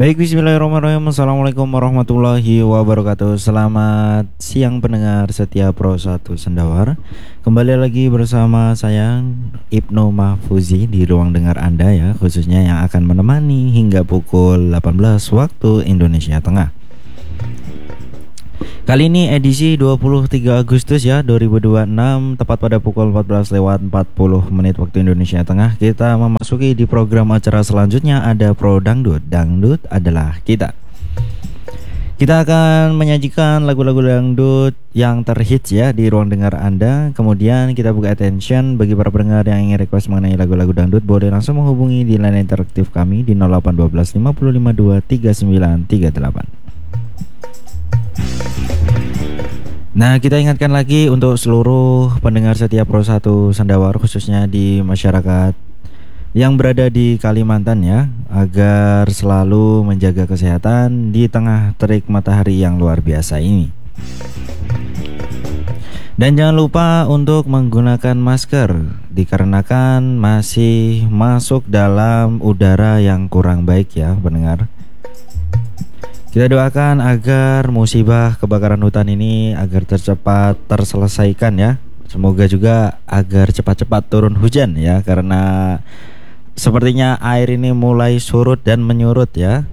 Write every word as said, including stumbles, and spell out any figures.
Baik, bismillahirrahmanirrahim. Assalamualaikum warahmatullahi wabarakatuh. Selamat siang pendengar setia Pro satu Sendawar. Kembali lagi bersama saya Ibnu Mahfuzi di ruang dengar Anda ya, khususnya yang akan menemani hingga pukul delapan belas waktu Indonesia Tengah. Kali ini edisi dua puluh tiga Agustus ya dua ribu dua puluh enam, tepat pada pukul empat belas lewat empat puluh menit waktu Indonesia Tengah. Kita memasuki di program acara selanjutnya, ada Pro Dangdut. Dangdut adalah kita. Kita akan menyajikan lagu-lagu dangdut yang terhits ya di ruang dengar Anda. Kemudian kita buka attention bagi para pendengar yang ingin request mengenai lagu-lagu dangdut, boleh langsung menghubungi di line interaktif kami di nol delapan satu dua lima lima dua tiga sembilan tiga delapan. Nah, kita ingatkan lagi untuk seluruh pendengar setia Pro satu Sendawar, khususnya di masyarakat yang berada di Kalimantan ya, agar selalu menjaga kesehatan di tengah terik matahari yang luar biasa ini. Dan jangan lupa untuk menggunakan masker, dikarenakan masih masuk dalam udara yang kurang baik ya pendengar. Kita doakan agar musibah kebakaran hutan ini agar tercepat terselesaikan ya. Semoga juga agar cepat-cepat turun hujan ya, karena sepertinya air ini mulai surut dan menyurut ya.